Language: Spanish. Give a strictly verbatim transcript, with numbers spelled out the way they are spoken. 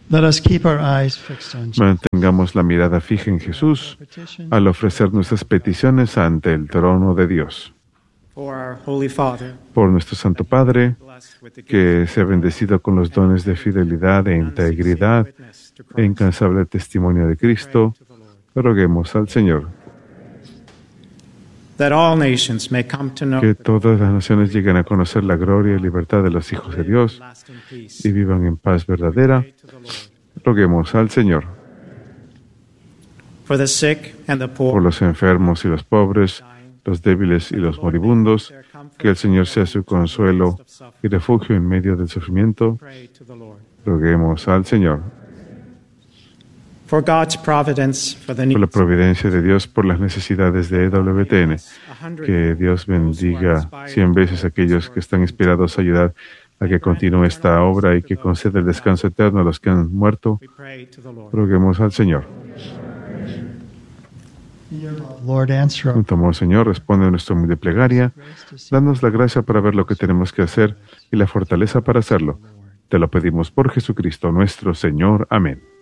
Let us keep our eyes fixed on Jesus. Mantengamos la mirada fija en Jesús al ofrecer nuestras peticiones ante el trono de Dios. For our Holy Father, Por nuestro Santo Padre, blessed with the que sea bendecido con los dones de fidelidad e integridad e incansable testimonio de Cristo, roguemos al Señor. that all nations may come to know Que todas las naciones lleguen a conocer la gloria y libertad de los hijos de Dios lasting peace. y vivan en paz verdadera, roguemos al Señor. For the sick and the Por poor, los enfermos y los pobres, los débiles y los moribundos, que el Señor sea su consuelo y refugio en medio del sufrimiento, pray to the Lord. roguemos al Señor. For God's providence, for the Por la needs providencia de Dios, por las necesidades de E W T N, que Dios bendiga cien veces a aquellos que están inspirados a ayudar a que continúe esta obra y que conceda el descanso eterno a los que han muerto, we pray to the Lord. roguemos al Señor. Lord, answer our Junto amor, Señor, responde a nuestra humilde plegaria. Danos la gracia para ver lo que tenemos que hacer y la fortaleza para hacerlo. Te lo pedimos por Jesucristo nuestro Señor. Amén.